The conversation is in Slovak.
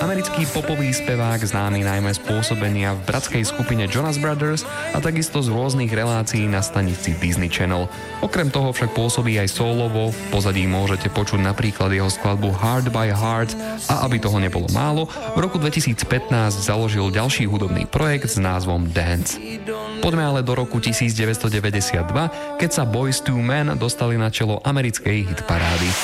americký popový spevák, známy najmä z pôsobenia v bratskej skupine Jonas Brothers a takisto z rôznych relácií na stanici Disney Channel. Okrem toho však pôsobí aj solovo, v pozadí môžete počuť napríklad jeho skladbu Heart by Heart a aby toho nebolo málo, v roku 2015 založil ďalší hudobný projekt s názvom Dance. Poďme ale do roku 1992, keď sa Boyz II Men dostali na čelo americkej hitparády.